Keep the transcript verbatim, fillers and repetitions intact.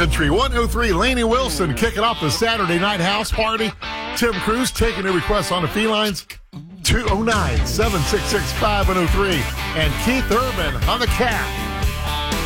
Country one oh three, Lainey Wilson kicking off the Saturday night house party. Tim Cruz taking your requests on the felines. two oh nine, seven six six, five one oh three. And Keith Urban on the cat.